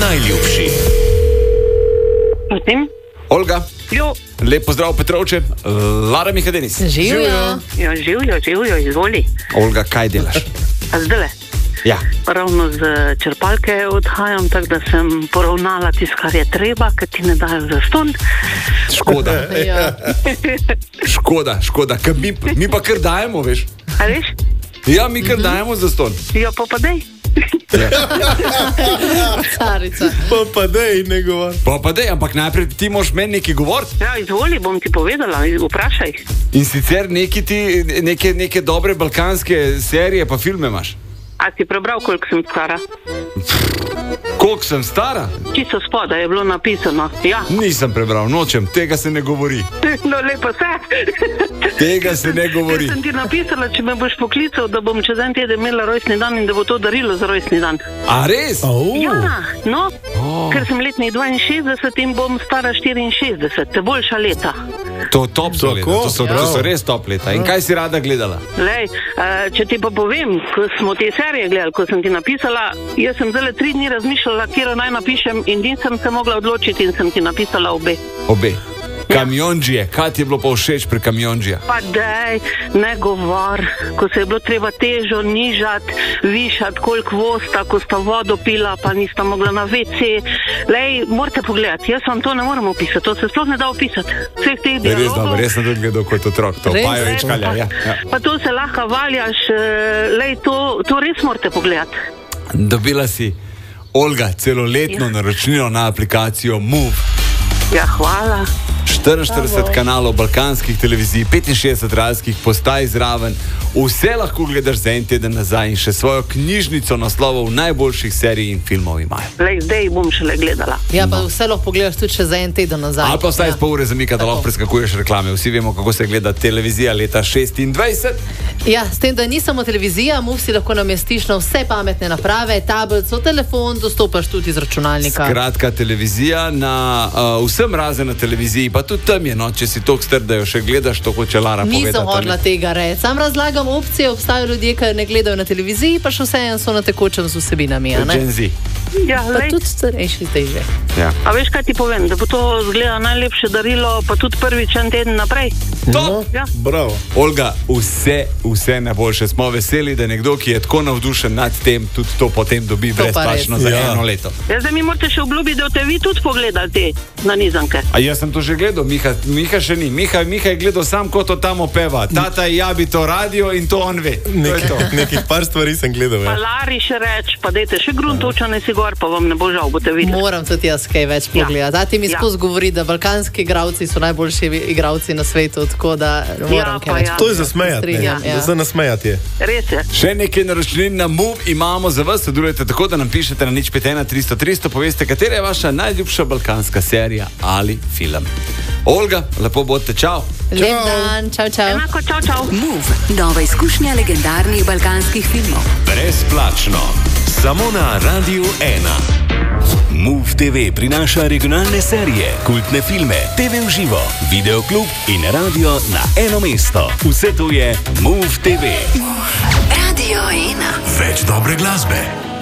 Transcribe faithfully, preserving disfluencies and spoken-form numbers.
najljubši. Potem? Olga. Jo. Lep pozdrav Petrovče, Lara Mihadenis. Živijo. Ja, živijo, živijo, izvoli. Olga, kaj delaš? A zdaj? Ja. Ravno z črpalke odhajam, tako da sem poravnala tisto, kar je treba, ker ti ne dajo zastonj. Škoda. Ja. Škoda, škoda. Ka mi, mi pa kar dajemo, veš? A veš? Ja, mi kar dajemo zastonj. Ja, pa pa dej. Carica. Pa pa dej, ne govor. Pa pa dej, ampak najprej ti moraš meni nekaj govoriti. Ja, izvoli, bom ti povedala, vprašaj. In sicer neki ti, neke, neke dobre balkanske serije pa filme imaš. A si prebral, koliko sem stara? Koliko sem stara? Čisto spodaj je bilo napisano. Ja. Nisem prebral, nočem, tega se ne govori. No, lepo se. Tega se ne govori. Ker sem ti napisala, če me boš poklical, da bom čez en teden imela rojstni dan in da bo to darilo za rojstni dan. A res? Oh. Ja, no, Oh. ker sem letnik dvainšestdeset in bom stara štiriinšestdeset, te boljša leta. To top so leta, to so, Ja. to so res top leta. In kaj si rada gledala? Lej, uh, če ti pa povem, ko smo te serije gledali, ko sem ti napisala, jaz sem zdaj tri dni razmišljala, kjer naj napišem in nisem se mogla odločiti in sem ti napisala obe. Obe. Kamionđije, kaj ti je bilo pa všeč pri Kamionđija? Pa dej, ne govor, ko se je bilo treba težo nižati, višati, koliko vosta, ko sta vodo pila, pa nista mogla na ve ce. Lej, morate pogledati, jaz vam to ne morem opisati, to se sploh ne da opisati. Vseh teh Res dialogov. dobro, res sem tudi gledal kot otrok, to Res? pajo večkalja, ja. ja. Pa to se lahko valjaš, eh, lej, to, to res morate pogledati. Dobila si, Olga, celoletno Ja. naročnino na aplikacijo Move. Ja, hvala. štiriinštirideset kanalov balkanskih televizij, petinšestdeset radijskih postaj zraven, vse lahko gledaš za en teden nazaj in še svojo knjižnico naslovov najboljših serij in filmov imajo. Lej, zdaj bom šele gledala. Ja, pa vse lahko pogledaš tudi še za en teden nazaj. Ali pa vsaj Ja. z pol ure zamika, da Tako. lahko preskakuješ reklame. Vsi vemo, kako se gleda televizija leta šestindvajset. Ja, s tem, da ni samo televizija, mu si lahko namestiš na vse pametne naprave, tablico, telefon, dostopaš tudi iz računalnika. Kratka televizija na uh, vsem razen na televiziji, pa tudi tam je, no, če si toliko star, da jo še gledaš, to hoče Lara povedati. Nisem hodila tega reči. Sam razlagam opcije, obstajajo ljudje, ki ne gledajo na televiziji, pa še vseeno so na tekočem z vsebinami. a ne? Gen Z. Ja, Pa lej. tudi starejši zdaj že. Ja. A veš, kaj ti povem, da bo to zgleda najlepše darilo, pa tudi prvič en teden naprej. Top! Ja. Bravo. Olga, vse, vse najboljše. Smo veseli, da nekdo, ki je tako navdušen nad tem, tudi to potem dobi To pa brezplačno res. za Ja. eno leto. Ja, zdaj mi morate še obljubiti, da boste vi tudi pogledali te nanizanke. A jaz sem to že gledal, Miha, Miha še ni. Miha, Miha je gledal sam, kot to tam opeva. Tata jabi to radio in to on ve. To je Nek, to. nekih par stvari sem gledal. Pa Ja. Lari še reč, pa dajte še gruntovčane si gor, pa vam ne bo žal, boste videli. Moram tudi jaz kaj več Ja. pogledati. A ti mi Ja. skozi govori, da balkanski igralci so najboljši igralci na svetu, tako da moram pa kaj več. ja. To je za smejati. Strinjam, ja. Za nasmejati je. Res je. Še nekaj naročnin na Move imamo za vas, sodelujete tako, da nam pišete na nič pet ena tristo tristo, poveste, katera je vaša najljubša balkanska serija ali film. Olga, lepo bodite, čau. Lep Čau. dan, čau, čau. Enako, čau, čau. Move, nova izkušnja legendarnih balkanskih filmov. Brezplačno. Samo na Radiu ena. Move te ve prinaša regionalne serije, kultne filme, te ve v živo, videoklub in radio na eno mesto. Vse to je Move te ve. Radio ena. Več dobre glasbe.